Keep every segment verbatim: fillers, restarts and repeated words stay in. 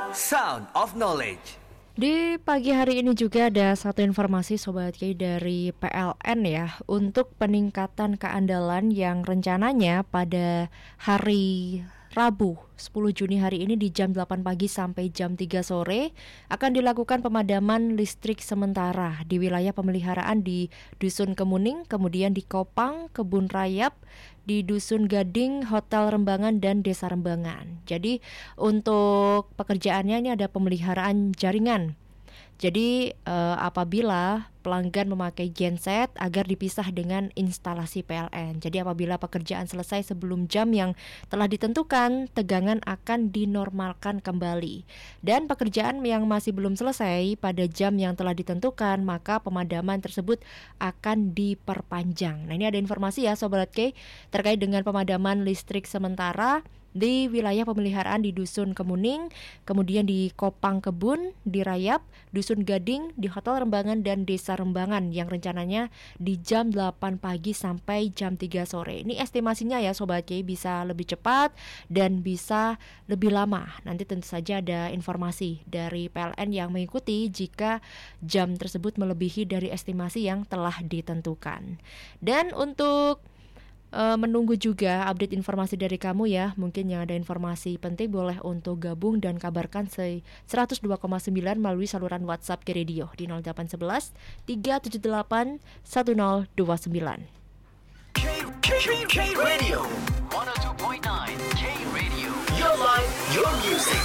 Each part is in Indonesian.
Sound of Knowledge. Di pagi hari ini juga ada satu informasi Sobat Kiai dari P L N ya, untuk peningkatan keandalan yang rencananya pada hari Rabu sepuluh Juni hari ini di jam delapan pagi sampai jam tiga sore akan dilakukan pemadaman listrik sementara di wilayah pemeliharaan di Dusun Kemuning, kemudian di Kopang, Kebun Rayap, di Dusun Gading, Hotel Rembangan, dan Desa Rembangan. Jadi untuk pekerjaannya ini ada pemeliharaan jaringan. Jadi eh, apabila pelanggan memakai genset agar dipisah dengan instalasi P L N. Jadi apabila pekerjaan selesai sebelum jam yang telah ditentukan, tegangan akan dinormalkan kembali. Dan pekerjaan yang masih belum selesai pada jam yang telah ditentukan, maka pemadaman tersebut akan diperpanjang. Nah, ini ada informasi ya Sobat K terkait dengan pemadaman listrik sementara di wilayah pemeliharaan di Dusun Kemuning, kemudian di Kopang Kebun, di Rayap, Dusun Gading, di Hotel Rembangan, dan Desa Rembangan yang rencananya di jam delapan pagi sampai jam tiga sore. Ini estimasinya ya Sobat Kiai, bisa lebih cepat dan bisa lebih lama. Nanti tentu saja ada informasi dari P L N yang mengikuti jika jam tersebut melebihi dari estimasi yang telah ditentukan. Dan untuk Uh, menunggu juga update informasi dari kamu ya. Mungkin yang ada informasi penting boleh untuk gabung dan kabarkan se- seratus dua koma sembilan melalui saluran WhatsApp K Radio di nol delapan satu satu tiga tujuh delapan satu nol dua sembilan. K, K, K Radio seratus dua koma sembilan K Radio. Your life, your music.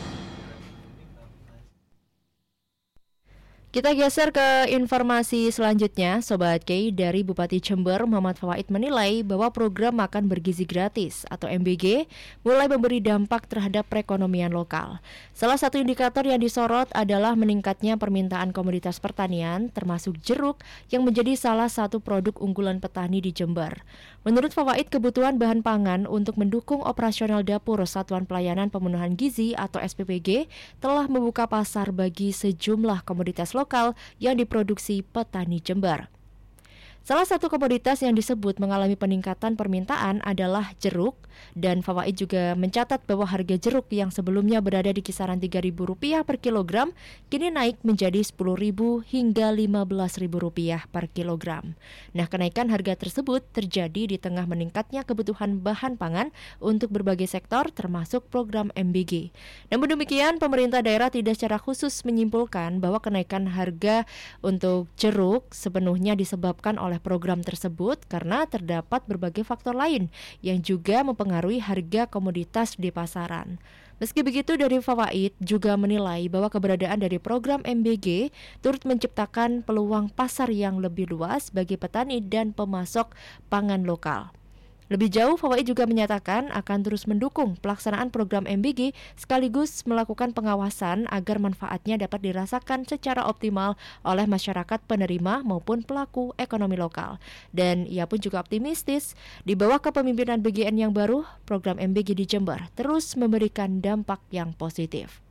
Kita geser ke informasi selanjutnya, Sobat K. Dari Bupati Jember, Muhammad Fawaid menilai bahwa program makan bergizi gratis atau M B G mulai memberi dampak terhadap perekonomian lokal. Salah satu indikator yang disorot adalah meningkatnya permintaan komoditas pertanian, termasuk jeruk yang menjadi salah satu produk unggulan petani di Jember. Menurut Fawaid, kebutuhan bahan pangan untuk mendukung operasional dapur Satuan Pelayanan Pemenuhan Gizi atau S P P G telah membuka pasar bagi sejumlah komoditas lokal yang diproduksi petani Jember. Salah satu komoditas yang disebut mengalami peningkatan permintaan adalah jeruk, dan Fawaid juga mencatat bahwa harga jeruk yang sebelumnya berada di kisaran tiga ribu rupiah per kilogram kini naik menjadi sepuluh ribu hingga lima belas ribu rupiah per kilogram. Nah, kenaikan harga tersebut terjadi di tengah meningkatnya kebutuhan bahan pangan untuk berbagai sektor termasuk program M B G. Namun demikian, pemerintah daerah tidak secara khusus menyimpulkan bahwa kenaikan harga untuk jeruk sepenuhnya disebabkan oleh program tersebut karena terdapat berbagai faktor lain yang juga mempengaruhi harga komoditas di pasaran. Meski begitu, dari Fawaid juga menilai bahwa keberadaan dari program M B G turut menciptakan peluang pasar yang lebih luas bagi petani dan pemasok pangan lokal. Lebih jauh, Fawaid juga menyatakan akan terus mendukung pelaksanaan program M B G sekaligus melakukan pengawasan agar manfaatnya dapat dirasakan secara optimal oleh masyarakat penerima maupun pelaku ekonomi lokal. Dan ia pun juga optimistis di bawah kepemimpinan B G N yang baru, program M B G di Jember terus memberikan dampak yang positif.